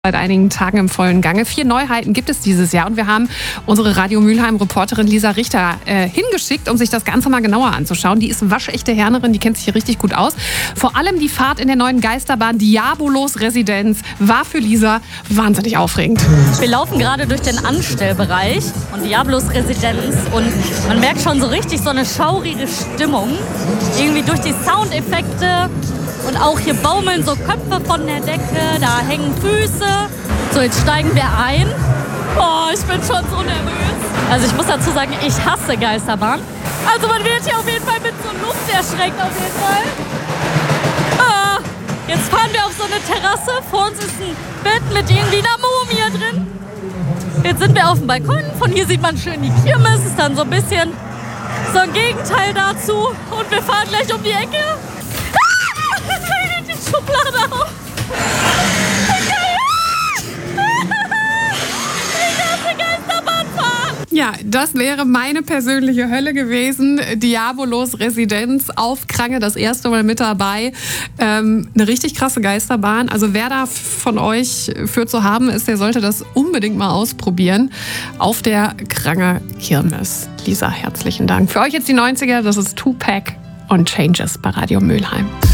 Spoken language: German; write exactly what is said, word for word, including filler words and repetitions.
Seit einigen Tagen im vollen Gange. Vier Neuheiten gibt es dieses Jahr und wir haben unsere Radio Mülheim-Reporterin Lisa Richter äh, hingeschickt, um sich das Ganze mal genauer anzuschauen. Die ist waschechte Hernerin, die kennt sich hier richtig gut aus. Vor allem die Fahrt in der neuen Geisterbahn Diabolos Residenz war für Lisa wahnsinnig aufregend. Wir laufen gerade durch den Anstellbereich und Diabolos Residenz und man merkt schon so richtig so eine schaurige Stimmung. Irgendwie durch die Soundeffekte. Und auch hier baumeln so Köpfe von der Decke, da hängen Füße. So, jetzt steigen wir ein. Oh, ich bin schon so nervös. Also ich muss dazu sagen, ich hasse Geisterbahn. Also man wird hier auf jeden Fall mit so Luft erschreckt auf jeden Fall. Ah, jetzt fahren wir auf so eine Terrasse. Vor uns ist ein Bett mit irgendwie einer Mumie drin. Jetzt sind wir auf dem Balkon. Von hier sieht man schön die Kirmes. Ist dann so ein bisschen so ein Gegenteil dazu. Und wir fahren gleich um die Ecke. Die Schublade auf. Ich hasse Geisterbahn fahren. Ja, das wäre meine persönliche Hölle gewesen. Diabolos Residenz auf Krange, das erste Mal mit dabei. Ähm, eine richtig krasse Geisterbahn. Also wer da von euch für zu haben ist, der sollte das unbedingt mal ausprobieren. Auf der Krange Kirmes. Lisa, herzlichen Dank. Für euch jetzt die neunziger, das ist Tupac und Changes bei Radio Mülheim.